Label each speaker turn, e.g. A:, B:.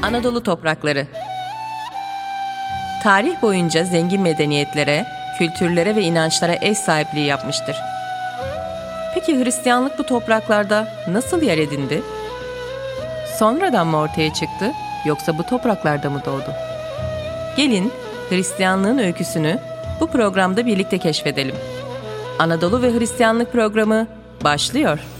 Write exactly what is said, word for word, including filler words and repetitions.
A: Anadolu toprakları. Tarih boyunca zengin medeniyetlere, kültürlere ve inançlara ev sahipliği yapmıştır. Peki Hristiyanlık bu topraklarda nasıl yer edindi? Sonradan mı ortaya çıktı, yoksa bu topraklarda mı doğdu? Gelin Hristiyanlığın öyküsünü bu programda birlikte keşfedelim. Anadolu ve Hristiyanlık programı başlıyor.